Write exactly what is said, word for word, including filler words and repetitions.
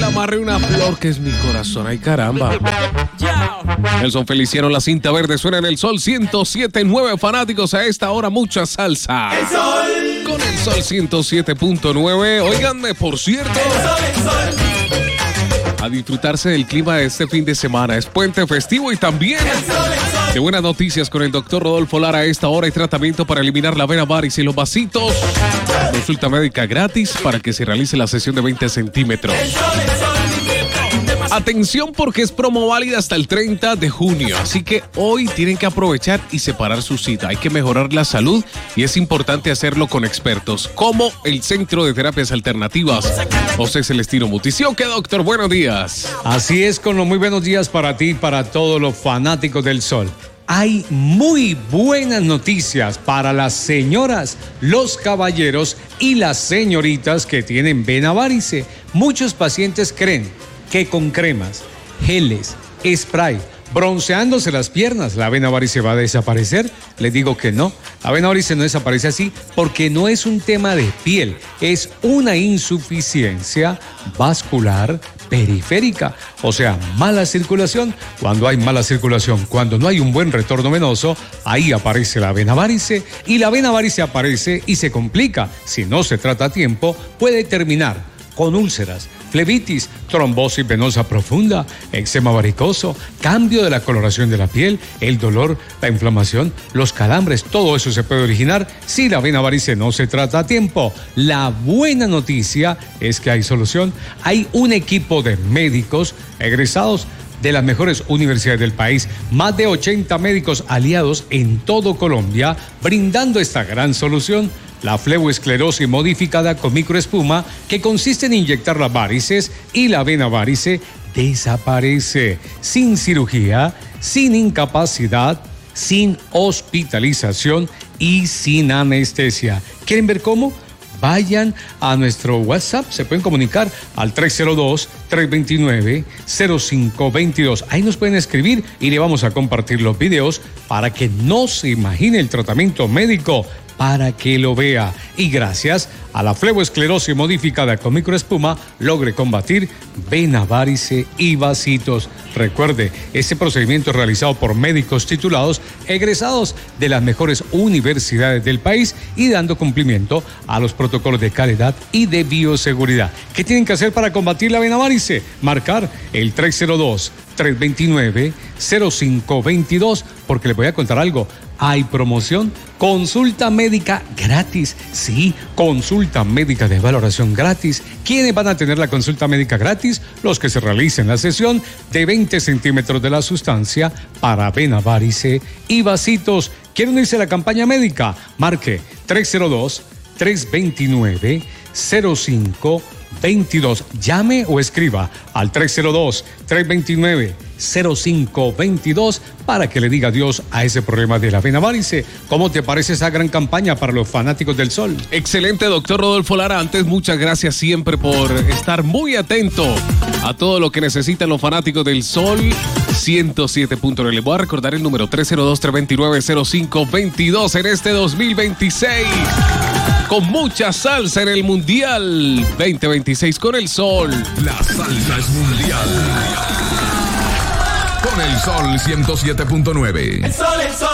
amarré una flor que es mi corazón. Ay, caramba. Nelson Feliciano, la cinta verde suena en el Sol ciento siete punto nueve. Fanáticos, a esta hora mucha salsa. El Sol. Con el Sol ciento siete punto nueve. Óiganme, por cierto, El Sol, el Sol. a disfrutarse del clima de este fin de semana. Es puente festivo y también El Sol, el Sol. de buenas noticias con el doctor Rodolfo Lara. A esta hora hay tratamiento para eliminar la vena varice y los vasitos. Consulta médica gratis para que se realice la sesión de veinte centímetros. El Sol, el Sol. Atención, porque es promo válida hasta el treinta de junio, así que hoy tienen que aprovechar y separar su cita. Hay que mejorar la salud y es importante hacerlo con expertos como el Centro de Terapias Alternativas José Celestino Mutición. ¿Qué, doctor? Buenos días. Así es, con los muy buenos días para ti y para todos los fanáticos del sol. Hay muy buenas noticias para las señoras, los caballeros y las señoritas que tienen vena varice. Muchos pacientes creen que con cremas, geles, spray, bronceándose las piernas, la vena varice va a desaparecer. Les digo que no, la vena varice no desaparece así porque no es un tema de piel, es una insuficiencia vascular periférica, o sea, mala circulación. Cuando hay mala circulación, cuando no hay un buen retorno venoso, ahí aparece la vena varice, y la vena varice aparece y se complica. Si no se trata a tiempo, puede terminar con úlceras, flebitis, trombosis venosa profunda, eczema varicoso, cambio de la coloración de la piel, el dolor, la inflamación, los calambres. Todo eso se puede originar si la vena varice no se trata a tiempo. La buena noticia es que hay solución. Hay un equipo de médicos egresados de las mejores universidades del país, más de ochenta médicos aliados en todo Colombia, brindando esta gran solución. La fleboesclerosis modificada con microespuma, que consiste en inyectar las varices, y la vena varice desaparece sin cirugía, sin incapacidad, sin hospitalización y sin anestesia. ¿Quieren ver cómo? Vayan a nuestro WhatsApp, se pueden comunicar al tres cero dos, tres dos nueve, cero cinco dos dos. Ahí nos pueden escribir y le vamos a compartir los videos para que no se imagine el tratamiento médico, para que lo vea. Y gracias a la fleboesclerosis modificada con microespuma, logre combatir vena varice y vasitos. Recuerde, este procedimiento es realizado por médicos titulados, egresados de las mejores universidades del país y dando cumplimiento a los protocolos de calidad y de bioseguridad. ¿Qué tienen que hacer para combatir la vena varice? Marcar el tres cero dos, tres dos nueve, cero cinco dos dos, porque les voy a contar algo. Hay promoción, consulta médica gratis. Sí, consulta médica de valoración gratis. ¿Quiénes van a tener la consulta médica gratis? Los que se realicen la sesión de veinte centímetros de la sustancia para vena varice y vasitos. ¿Quieren unirse a la campaña médica? Marque tres cero dos, tres dos nueve, cero cinco dos dos. Llame o escriba al tres cero dos, tres dos nueve, cero cinco dos dos para que le diga adiós a ese problema de la vena varice. ¿Cómo te parece esa gran campaña para los fanáticos del sol? Excelente, doctor Rodolfo Lara. Antes, muchas gracias siempre por estar muy atento a todo lo que necesitan los fanáticos del Sol ciento siete punto nueve. Les voy a recordar el número tres cero dos, tres dos nueve, cero cinco dos dos en este dos mil veintiséis. Con mucha salsa en el Mundial veinte veintiséis con el Sol. La salsa es mundial. Con el Sol ciento siete punto nueve. El Sol, el Sol.